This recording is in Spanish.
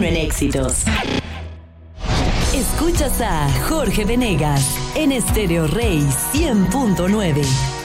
en éxitos. Escuchas a Jorge Venegas en Stereo Rey 100.9.